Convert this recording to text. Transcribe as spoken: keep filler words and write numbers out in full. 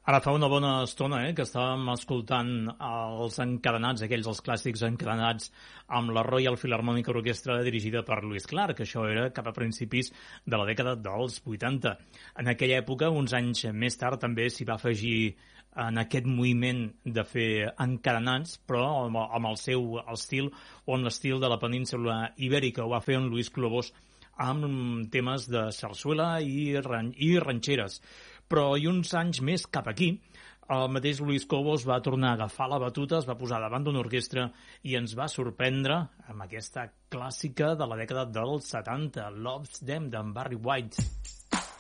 Ara fa una bona estona eh, que estàvem escoltant els encadenats, aquells els clàssics encadenats amb la Royal Philharmonic Orchestra dirigida per Louis Clark. Això era cap a principis de la dècada dels vuitanta. En aquella època, uns anys més tard, també s'hi va afegir en aquest moviment de fer encadenats, però amb el seu estil o en l'estil de la península ibèrica. Ho va fer en Luis Clobos amb temes de sarsuela i, ran i ranxeres. Però i uns anys més cap aquí, el mateix Luis Cobos va tornar a agafar la batuta, es va posar davant d'una orquestra i ens va sorprendre amb aquesta clàssica de la dècada dels setanta, Loves Them, d'en Barry White.